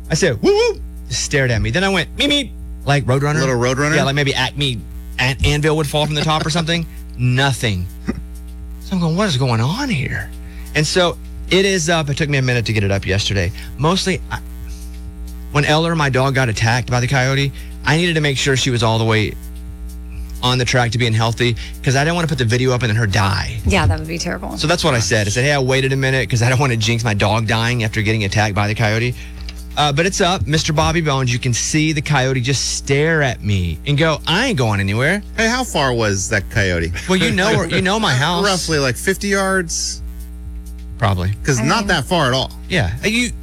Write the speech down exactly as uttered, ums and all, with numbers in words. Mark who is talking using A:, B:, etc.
A: I said, woo woo, just stared at me. Then I went, meep, meep, like Roadrunner.
B: Little Roadrunner?
A: Yeah, like maybe Acme an- Anvil would fall from the top or something. Nothing. So I'm going, what is going on here? And so it is up. It took me a minute to get it up yesterday. Mostly, I, when Eller, my dog, got attacked by the coyote, I needed to make sure she was all the way on the track to being healthy because I didn't want to put the video up and then her die.
C: Yeah, that would be terrible.
A: So that's what I said. I said, hey, I waited a minute because I don't want to jinx my dog dying after getting attacked by the coyote. Uh, but it's up. Mister Bobby Bones, you can see the coyote just stare at me and go, I ain't going anywhere.
B: Hey, how far was that coyote?
A: Well, you know where, you know my house.
B: Roughly like fifty yards.
A: Probably.
B: Because not that far at all.
A: Yeah. You